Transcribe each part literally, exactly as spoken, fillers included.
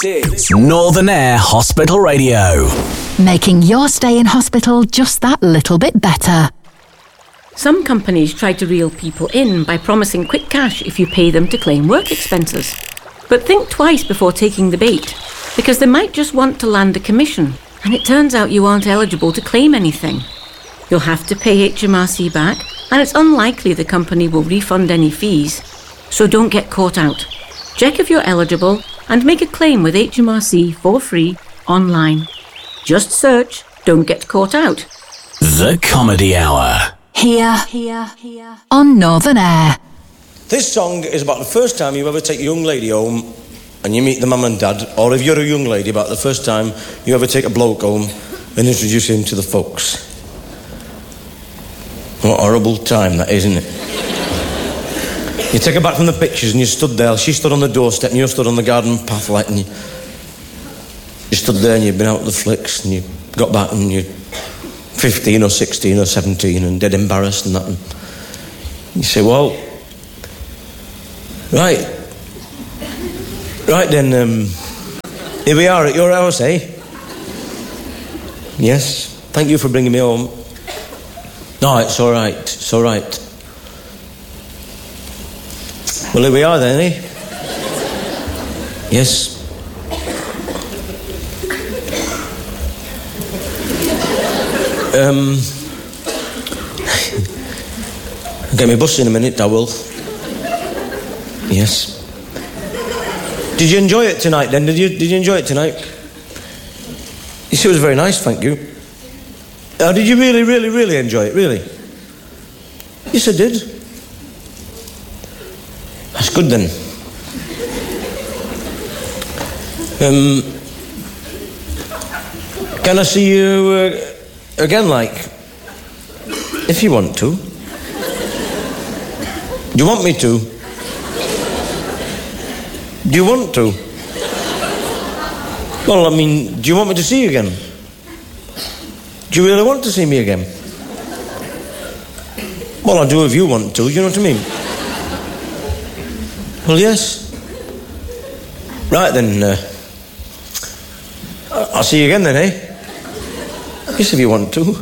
It's Northern Air Hospital Radio. Making your stay in hospital just that little bit better. Some companies try to reel people in by promising quick cash if you pay them to claim work expenses. But think twice before taking the bait, because they might just want to land a commission, and it turns out you aren't eligible to claim anything. You'll have to pay H M R C back, and it's unlikely the company will refund any fees. So don't get caught out. Check if you're eligible and make a claim with H M R C for free online. Just search Don't Get Caught Out. The Comedy Hour. Here, here, here. On Northern Air. This song is about the first time you ever take a young lady home and you meet the mum and dad, or if you're a young lady, about the first time you ever take a bloke home and introduce him to the folks. What a horrible time that is, isn't it? You take her back from the pictures and you stood there. She stood on the doorstep and you stood on the garden path like, and you, you stood there and you'd been out the flicks and you got back and you're fifteen or sixteen or seventeen and dead embarrassed and that. And you say, well, right. Right then, um, here we are at your house, eh? Yes, thank you for bringing me home. No, it's all right, it's all right. Well, here we are then, eh? Yes. Um, I'll get my bus in a minute, I will. Yes. Did you enjoy it tonight then? Did you, did you enjoy it tonight? You see, it was very nice, thank you. Oh, did you really, really, really enjoy it, really? Yes, I did. That's good then. Um, can I see you uh, again, like, if you want to? Do you want me to? Do you want to? Well, I mean, do you want me to see you again? Do you really want to see me again? Well, I do if you want to, do you know what I mean? Well, yes. Right then, uh, I'll see you again then, eh? Yes, if you want to.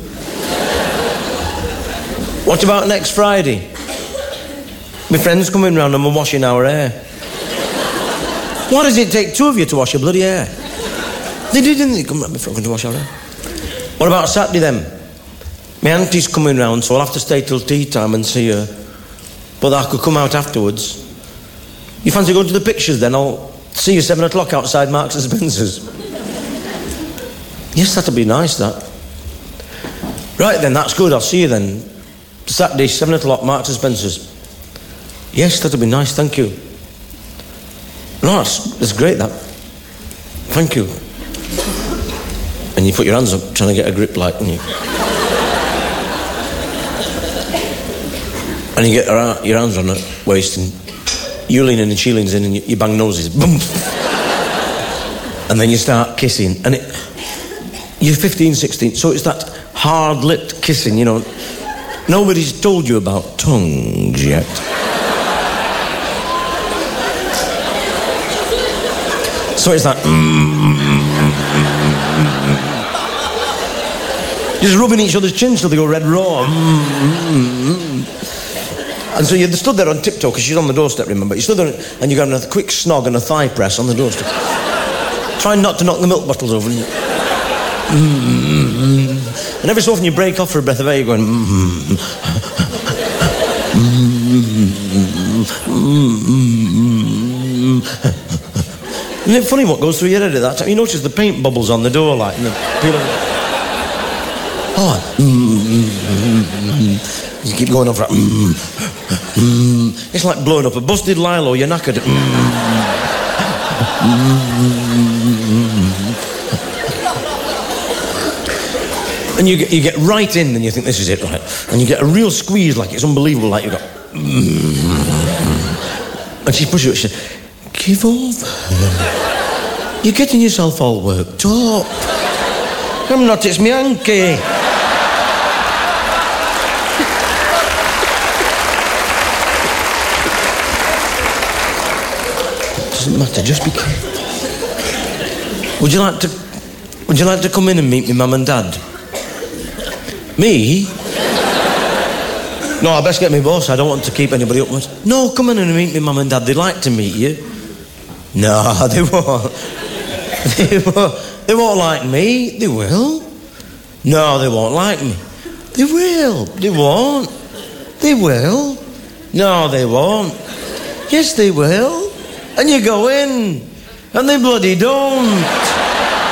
What about next Friday? My friend's coming round and we're washing our hair. Why does it take two of you to wash your bloody hair? They did, didn't they? Come round before I'm going to wash our hair. What about Saturday then? My auntie's coming round, so I'll have to stay till tea time and see her. But I could come out afterwards. You fancy going to the pictures then? I'll see you seven o'clock outside Marks and Spencer's. Yes, that'll be nice, that. Right then, that's good. I'll see you then. Saturday, seven o'clock, Marks and Spencer's. Yes, that'll be nice, thank you. No, that's, that's great, that. Thank you. And you put your hands up, trying to get a grip, like, and you... and you get her, your hands on her waist, and you lean in and she leans in, and you, you bang noses. Boom! And then you start kissing, and it... You're fifteen, sixteen, so it's that hard-lipped kissing, you know. Nobody's told you about tongues yet. So it's that... just rubbing each other's chins till they go red raw. And so you stood there on tiptoe, because she's on the doorstep, remember? You stood there and you got a quick snog and a thigh press on the doorstep. Trying not to knock the milk bottles over. And, and every so often you break off for a breath of air, you're going... Isn't it funny what goes through your head at that time? You notice the paint bubbles on the door, like, and the people... Oh, you keep going on for that. It's like blowing up a busted Lilo, you're knackered. And you get, you get right in and you think, this is it, right? And you get a real squeeze, like it's unbelievable, like you go... And she pushes you, she says, give over. You're getting yourself all worked up. I'm not, it's me hanky. Doesn't matter, just be careful. Would you like to... Would you like to come in and meet me mum and dad? Me? No, I best get me boss. I don't want to keep anybody up much. No, come in and meet me mum and dad. They'd like to meet you. No, they won't. They won't. They won't like me. They will. No, they won't like me. They will. They won't. They will. No, they won't. Yes, they will. And you go in, and they bloody don't.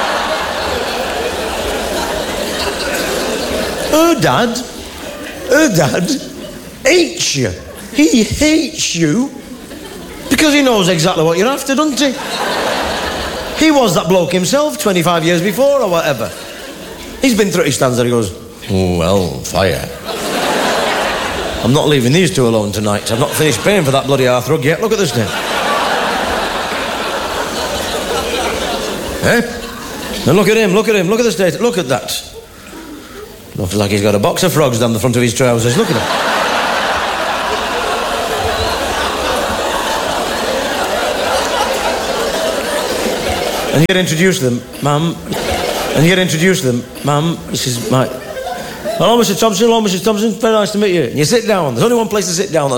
Her dad, her dad hates you. He hates you because he knows exactly what you're after, doesn't he? He was that bloke himself twenty-five years before or whatever. He's been through, he stands there, he goes, oh, well, fire. I'm not leaving these two alone tonight. I've not finished paying for that bloody hearthrug yet. Look at this thing. Eh? And look at him, look at him, look at the state, look at that. Looks like he's got a box of frogs down the front of his trousers. Look at him. And here introduce them, ma'am. And here introduce them, ma'am. This is my... Hello, Mister Thompson. Hello, Missus Thompson. Very nice to meet you. And you sit down. There's only one place to sit down.